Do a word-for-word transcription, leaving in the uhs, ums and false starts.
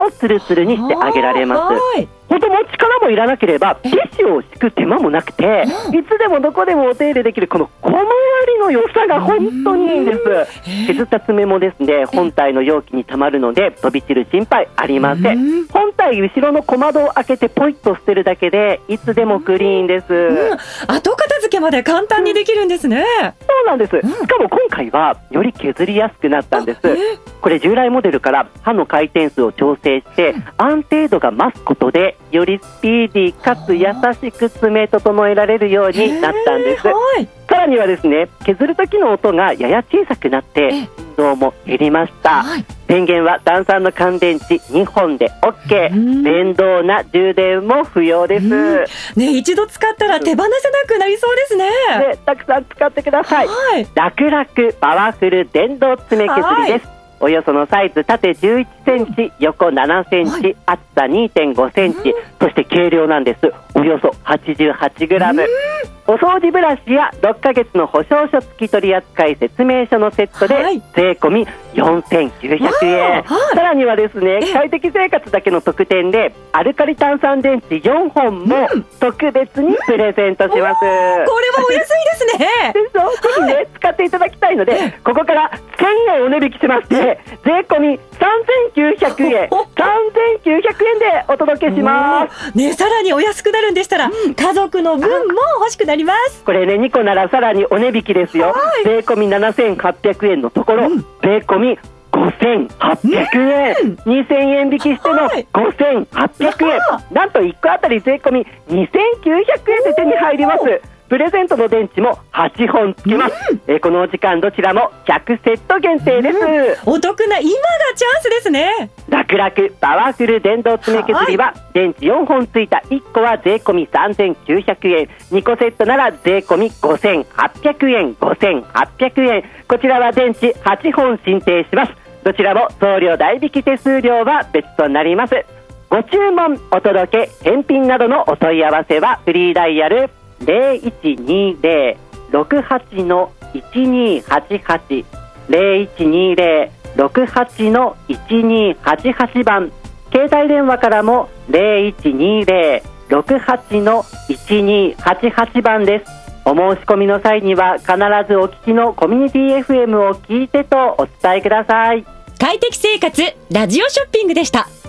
をツルツルにしてあげられます。本当もう力もいらなければティッシュを敷く手間もなくて、いつでもどこでもお手入れできるこの小回りの良さが本当にいいんです。削った爪もですね、本体の容器にたまるので飛び散る心配ありません。本体後ろの小窓を開けてポイッと捨てるだけでいつでもクリーンです。 うん、後片付けまで簡単にできるんですね。 そうなんです。しかも今回はより削りやすくなったんです。これ従来モデルから刃の回転数を調整して安定度が増すことでよりスピーディーかつ優しく爪整えられるようになったんです。さらにはですね、削る時の音がやや小さくなって振動も減りました。電源は単三の乾電池にほんで オーケー、 電動な充電も不要です。 ね、一度使ったら手放せなくなりそうですね。 ね、たくさん使ってください。楽々パワフル電動爪削りです。およそのサイズ縦じゅういちセンチ、横ななセンチ、はい、厚さ にてんごセンチ、そして軽量なんです。およそ はちじゅうはちグラム。お掃除ブラシやろっかげつの保証書付き取扱説明書のセットで税込みよんせんきゅうひゃくえん。さらにはですね、快適生活だけの特典でアルカリ炭酸電池よんほんも特別にプレゼントします。これはお安いですね。 ぜひね、使っていただきたいので、ここからせんえんお値引きしまして、税込みさんぜんきゅうひゃくえん、さんぜんきゅうひゃくえんでお届けします。 ね、さらにお安くなるんでしたら、うん、家族の分も欲しくなります。 これね、にこならさらにお値引きですよ。はい、税込みななせんはっぴゃくえんのところ、うん、税込みごせんはっぴゃくえん、うん、にせんえん引きしてのごせんはっぴゃくえん、はい、なんといっこあたり税込みにせんきゅうひゃくえんで手に入ります。プレゼントの電池もはっぽん付きます。うん、えー、このお時間どちらもひゃくセット限定です。 うん、お得な今がチャンスですね。 楽々パワフル電動爪削りは電池よんほん付いたいっこは税込みさんぜんきゅうひゃくえん、にこセットなら税込みごせんはっぴゃくえん、ごせんはっぴゃくえん。こちらは電池はっぽん進呈します。どちらも送料代引き手数料は別となります。ご注文、お届け、返品などのお問い合わせはフリーダイヤルゼロいちにゼロ ろくはち いちにはちはち ゼロいちにゼロ ろくはち いちにはちはち 番、携帯電話からもゼロいちにゼロ ろくはち いちにはちはち 番です。お申し込みの際には必ずお聞きのコミュニティ エフエム を聞いてとお伝えください。 快適生活ラジオショッピングでした。